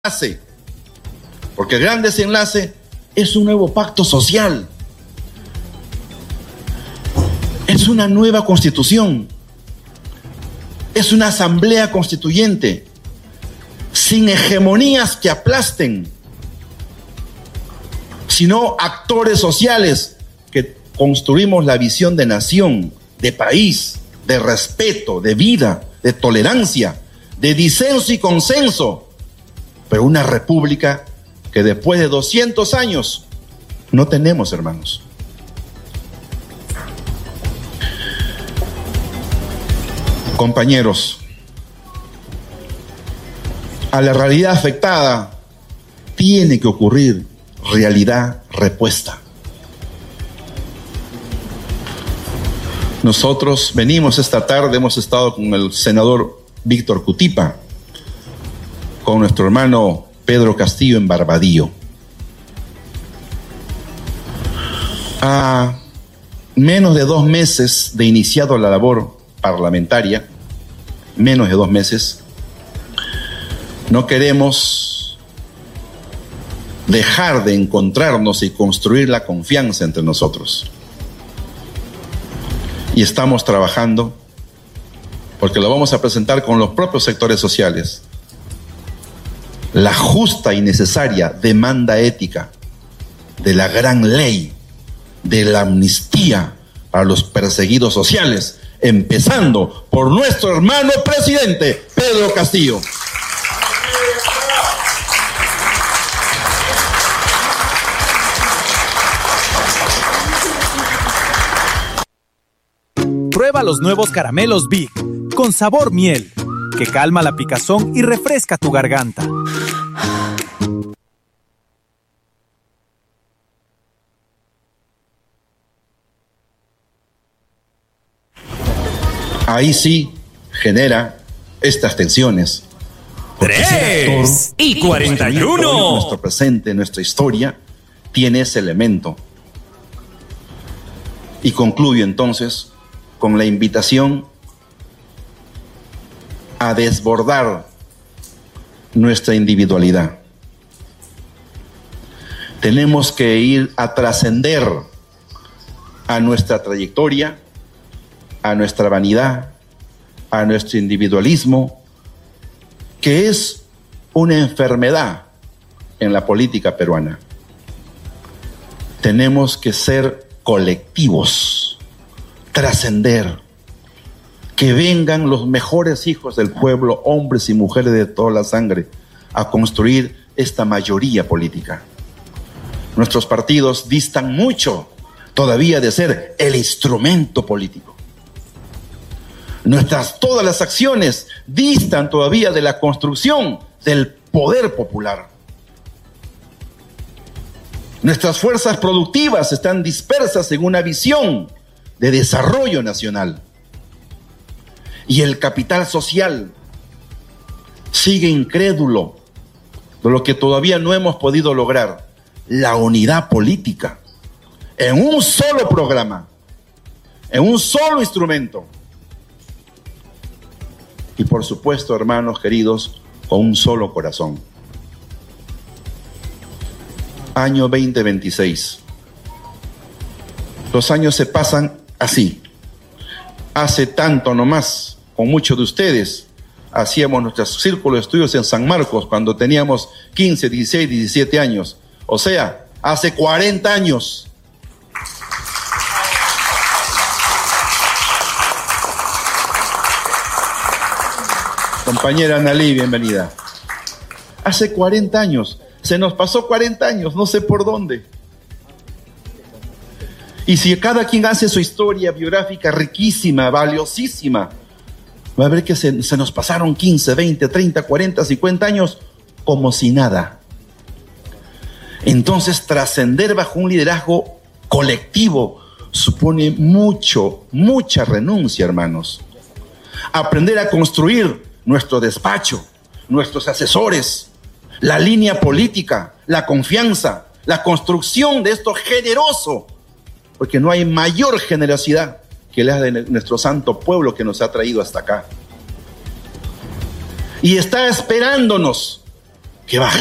porque el gran desenlace es un nuevo pacto social, es una nueva constitución, es una asamblea constituyente sin hegemonías que aplasten, sino actores sociales que construimos la visión de nación, de país, de respeto, de vida, de tolerancia, de disenso y consenso, pero una república que después de 200 años no tenemos, hermanos. Compañeros, a la realidad afectada tiene que ocurrir realidad repuesta. Nosotros venimos esta tarde, hemos estado con el senador Víctor Cutipa, con nuestro hermano Pedro Castillo en Barbadillo. A menos de 2 meses de iniciado la labor parlamentaria, menos de 2 meses, no queremos dejar de encontrarnos y construir la confianza entre nosotros. Y estamos trabajando porque lo vamos a presentar con los propios sectores sociales. La justa y necesaria demanda ética de la gran ley de la amnistía para los perseguidos sociales, empezando por nuestro hermano presidente Pedro Castillo. Prueba los nuevos caramelos Big, con sabor miel, que calma la picazón y refresca tu garganta. Ahí sí genera estas tensiones. 3:41. Nuestro presente, nuestra historia, tiene ese elemento. Y concluyo entonces con la invitación a desbordar nuestra individualidad. Tenemos que ir a trascender a nuestra trayectoria, a nuestra vanidad, a nuestro individualismo, que es una enfermedad en la política peruana. Tenemos que ser colectivos, trascender, que vengan los mejores hijos del pueblo, hombres y mujeres de toda la sangre, a construir esta mayoría política. Nuestros partidos distan mucho todavía de ser el instrumento político. Todas las acciones distan todavía de la construcción del poder popular. Nuestras fuerzas productivas están dispersas en una visión de desarrollo nacional. Y el capital social sigue incrédulo de lo que todavía no hemos podido lograr: la unidad política en un solo programa, en un solo instrumento. Y por supuesto, hermanos queridos, con un solo corazón. Año 2026. Los años se pasan así. Hace tanto nomás, con muchos de ustedes, hacíamos nuestros círculos de estudios en San Marcos cuando teníamos 15, 16, 17 años. O sea, hace 40 años. Compañera Analí, bienvenida. Hace 40 años, se nos pasó 40 años, no sé por dónde. Y si cada quien hace su historia biográfica riquísima, valiosísima, va a ver que se nos pasaron 15, 20, 30, 40, 50 años como si nada. Entonces, trascender bajo un liderazgo colectivo supone mucha renuncia, hermanos. Aprender a construir nuestro despacho, nuestros asesores, la línea política, la confianza, la construcción de esto generoso, porque no hay mayor generosidad que la de nuestro santo pueblo que nos ha traído hasta acá. Y está esperándonos que baje